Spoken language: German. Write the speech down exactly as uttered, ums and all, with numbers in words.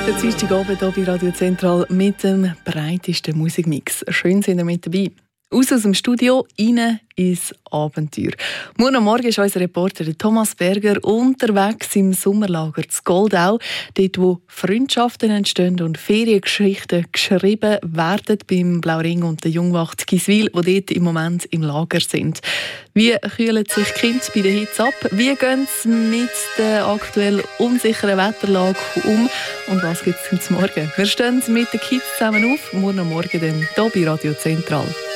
Der Dienstagabend hier bei Radio Zentral mit dem breitesten Musikmix. Schön sind ihr mit dabei. Aus aus dem Studio, rein ins Abenteuer. Morgen Morgen ist unser Reporter Thomas Berger unterwegs im Sommerlager zu Goldau, dort wo Freundschaften entstehen und Feriengeschichten geschrieben werden beim Blauring und der Jungwacht Giswil, die dort im Moment im Lager sind. Wie kühlen sich die Kinder bei der Hitze ab? Wie gehen sie mit der aktuell unsicheren Wetterlage um? Und was gibt es zum Morgen? Wir stehen mit den Kids zusammen auf. Morgen Morgen dann hier bei Radio Zentral.